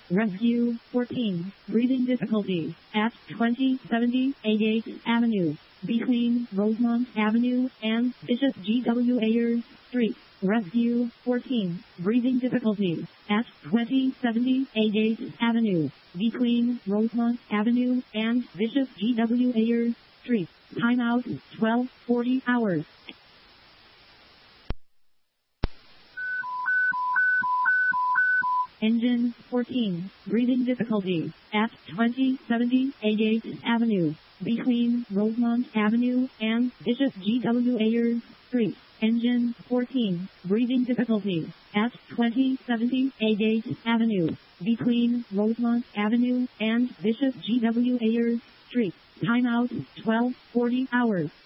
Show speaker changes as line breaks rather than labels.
Rescue 14. Breathing difficulties at 2070 Agate Avenue, between Rosemont Avenue and Bishop G.W. Ayers Street. Rescue 14. Breathing difficulties at 2070 Agate Avenue, between Rosemont Avenue and Bishop G.W. Ayers Street. Timeout 12:40 hours. Engine 14. Breathing difficulties at 2070 Agate Avenue, between Rosemont Avenue and Bishop G.W. Ayers Street. Engine 14. Breathing difficulties at 2070 Agate Avenue, between Rosemont Avenue and Bishop G.W. Ayers Street. Timeout 12:40 hours.